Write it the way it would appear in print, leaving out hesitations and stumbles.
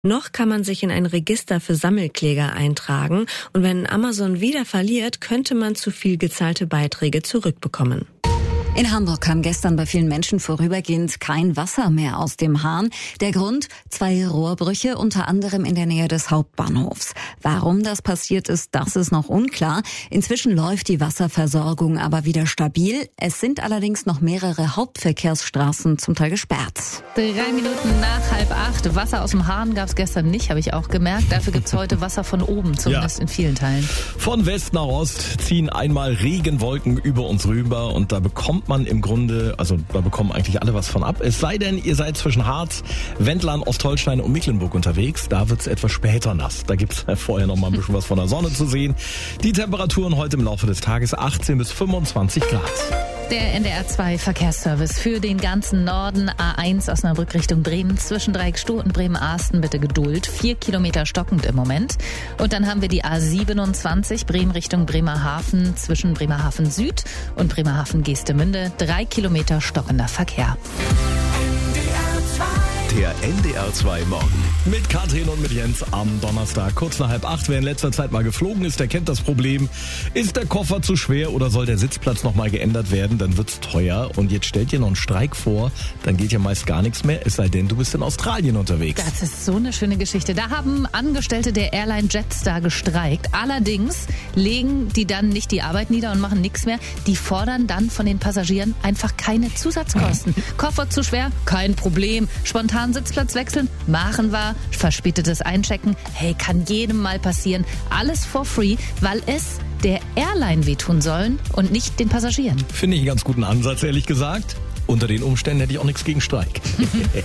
Noch kann man sich in ein Register für Sammelkläger eintragen und wenn Amazon wieder verliert, könnte man zu viel gezahlte Beiträge zurückbekommen. In Hamburg kam gestern bei vielen Menschen vorübergehend kein Wasser mehr aus dem Hahn. Der Grund? 2 Rohrbrüche, unter anderem in der Nähe des Hauptbahnhofs. Warum das passiert ist, das ist noch unklar. Inzwischen läuft die Wasserversorgung aber wieder stabil. Es sind allerdings noch mehrere Hauptverkehrsstraßen zum Teil gesperrt. 3 Minuten nach 7:30. Wasser aus dem Hahn gab es gestern nicht, habe ich auch gemerkt. Dafür gibt es heute Wasser von oben, zumindest in vielen Teilen. Von West nach Ost ziehen einmal Regenwolken über uns rüber und da bekommen eigentlich alle was von ab. Es sei denn, ihr seid zwischen Harz, Wendland, Ostholstein und Mecklenburg unterwegs. Da wird es etwas später nass. Da gibt es vorher noch mal ein bisschen was von der Sonne zu sehen. Die Temperaturen heute im Laufe des Tages 18 bis 25 Grad. Der NDR2 Verkehrsservice für den ganzen Norden. A1 Osnabrück Richtung Bremen. Zwischen Dreieckstuhl und Bremen-Arsten bitte Geduld. 4 Kilometer stockend im Moment. Und dann haben wir die A27 Bremen Richtung Bremerhaven. Zwischen Bremerhaven Süd und Bremerhaven-Geestemünde. 3 Kilometer stockender Verkehr. Der NDR2 Morgen. Mit Katrin und mit Jens am Donnerstag, kurz nach 7:30. Wer in letzter Zeit mal geflogen ist, der kennt das Problem. Ist der Koffer zu schwer oder soll der Sitzplatz noch mal geändert werden, dann wird's teuer. Und jetzt stellt dir noch einen Streik vor, dann geht ja meist gar nichts mehr, es sei denn, du bist in Australien unterwegs. Das ist so eine schöne Geschichte. Da haben Angestellte der Airline Jetstar gestreikt. Allerdings legen die dann nicht die Arbeit nieder und machen nichts mehr. Die fordern dann von den Passagieren einfach keine Zusatzkosten. Koffer zu schwer? Kein Problem. Spontan Sitzplatz wechseln? Machen wir. Verspätetes Einchecken? Hey, kann jedem mal passieren. Alles for free, weil es der Airline wehtun sollen und nicht den Passagieren. Finde ich einen ganz guten Ansatz, ehrlich gesagt. Unter den Umständen hätte ich auch nichts gegen Streik.